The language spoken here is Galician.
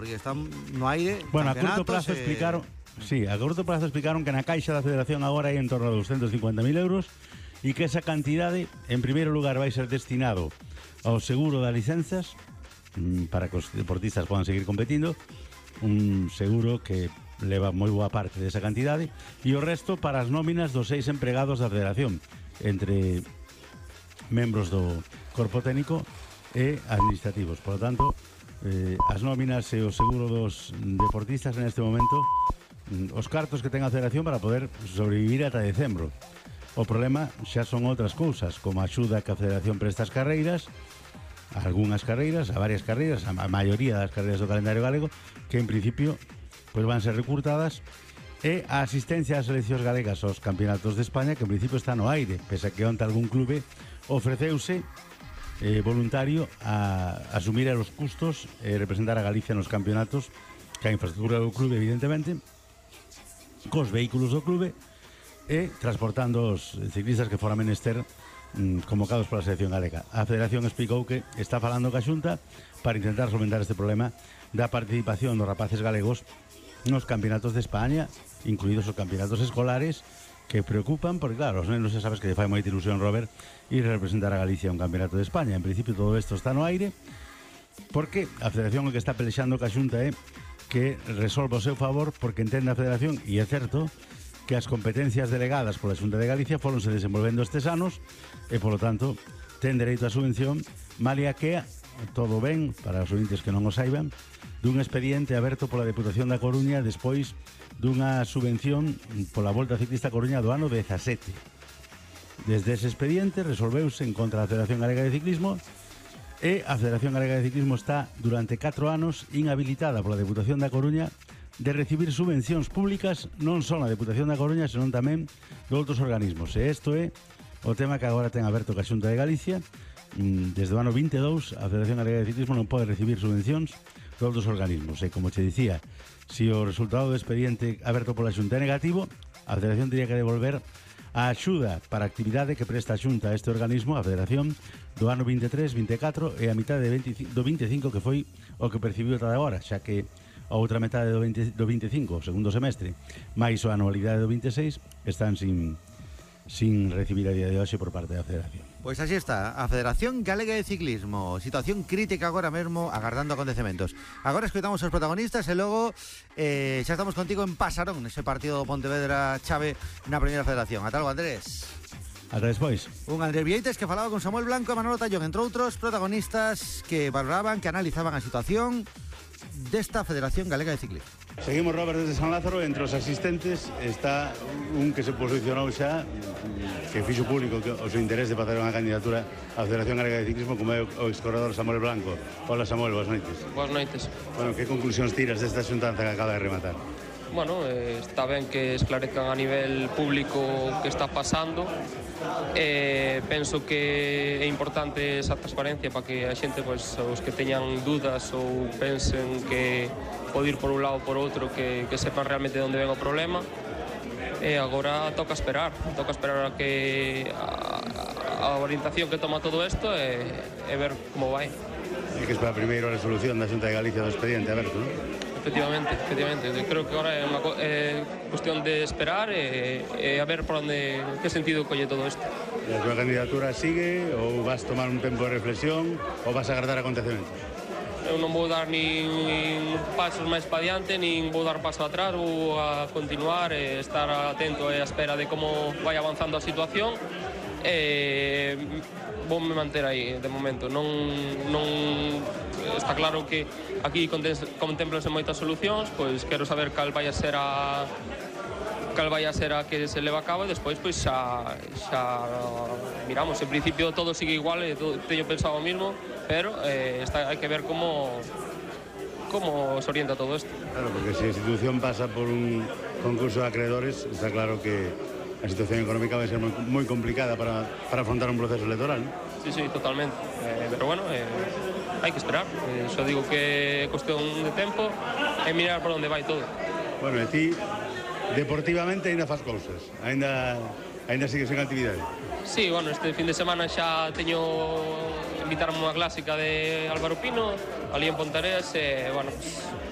porque están no aire. Bueno, a corto plazo explicaron... Sí, a corto plazo explicaron que na caixa da Federación agora hai en torno a 250.000 euros e que esa cantidade, en primeiro lugar, vai ser destinado ao seguro das licenzas para que os deportistas podan seguir competindo, un seguro que leva moi boa parte desa cantidade, e o resto para as nóminas dos 6 empregados da Federación, entre membros do corpo técnico e administrativos. Por lo tanto, as nóminas e o seguro dos deportistas neste momento, os cartos que ten a Federación para poder sobrevivir ata decembro. O problema xa son outras cousas, como a axuda que a Federación presta as carreiras, a algunhas carreiras, a varias carreiras, a maioría das carreiras do calendario galego, que en principio pues van ser recurtadas, e a asistencia ás seleccións galegas aos campeonatos de España, que en principio está no aire, pese a que onte algún clube ofreceuse voluntario a asumir os custos e representar a Galicia nos campeonatos, que a infraestructura do clube, evidentemente, cos vehículos do clube e transportando os ciclistas que fora menester convocados pola selección galega. A Federación explicou que está falando ca Xunta para intentar solventar este problema da participación dos rapaces galegos nos campeonatos de España, incluídos os campeonatos escolares, que preocupan, porque claro, os nenos xa sabes que lle fai moita ilusión, Robert, ir representar a Galicia a un campeonato de España. En principio todo isto está no aire, porque a Federación o que está pelexando ca Xunta é que resolva o seu favor, porque entende a Federación, e é certo, que as competencias delegadas pola Xunta de Galicia foronse desenvolvendo estes anos e, polo tanto, ten dereito a subvención, malia que todo ben, para os ouvintes que non o saiban, dun expediente aberto pola Deputación da Coruña despois dunha subvención pola Volta Ciclista Coruña do ano 17. Desde ese expediente resolveuse en contra da Federación Galega de Ciclismo, e a Federación Galega de Ciclismo está durante 4 anos inhabilitada pola Deputación da Coruña de recibir subvencións públicas non só na Deputación da Coruña, senón tamén de outros organismos. E isto é o tema que agora ten aberto a Xunta de Galicia. Desde o ano 22 a Federación Galega de Ciclismo non pode recibir subvencións de outros organismos. E como che dicía, se o resultado do expediente aberto pola Xunta é negativo, a Federación teria que devolver a axuda para a actividade que presta a Xunta a este organismo, a Federación, do ano 23, 24 e a mitad do 25, que foi o que percibiu ata agora, xa que a outra metade do 25, o segundo semestre, máis a anualidade do 26, están sin recibir a día de hoxe por parte da Federación. Pois así está, a Federación Galega de Ciclismo, situación crítica agora mesmo, agardando acontecementos. Agora escoitamos os protagonistas e logo xa estamos contigo en Pasarón, nese partido do Pontevedra Chave na Primeira Federación. Ata logo, Andrés. Ata despois. Un Andrés Vieites que falaba con Samuel Blanco e Manolo Tallón, entre outros protagonistas que valoraban, que analizaban a situación desta Federación Galega de Ciclismo. Seguimos, Robert, desde San Lázaro. Entre os asistentes está un que se posicionou xa, que fixo público o seu interés de facer unha candidatura á Federación Galega de Ciclismo, como é o excorredor Samuel Blanco. Hola, Samuel, boas noites. Boas noites. Bueno, que conclusións tiras desta xuntanza que acaba de rematar? Bueno, está ben que esclarezcan a nivel público o que está pasando. Penso que é importante esa transparencia para que a xente, pues, os que teñan dudas ou pensen que pode ir por un lado ou por outro, que sepan realmente onde ven o problema. E agora toca esperar a que a orientación que toma todo isto e ver como vai. E que espera primeiro a resolución da Xunta de Galicia do expediente aberto, non? Efectivamente. Creo que agora é unha cuestión de esperar e a ver por onde, que sentido colle todo isto. E a tua candidatura sigue ou vas tomar un tempo de reflexión ou vas agardar acontecementos? Eu non vou dar nin pasos máis pa diante, nin vou dar paso atrás, vou a continuar e estar atento e a espera de como vai avanzando a situación. Voume manter aí de momento. Non está claro que aquí contemplanse moitas solucións, pois quero saber cal vai a ser a que se leva a cabo e despois pois xa miramos. En principio todo sigue igual, teño pensado o mismo, pero hai que ver como se orienta todo isto. Claro, porque se a institución pasa por un concurso de acreedores, está claro que a situación económica vai ser moi complicada para afrontar un proceso electoral, ¿no? Sí, totalmente. Pero bueno, hai que esperar. Só digo que é cuestión de tempo e mirar por onde vai todo. Bueno, e ti, deportivamente, ainda faz cousas? Ainda sigues en actividade? Sí, bueno, este fin de semana xa teño invitarme a unha clásica de Álvaro Pino, ali en Ponteareas, e, bueno,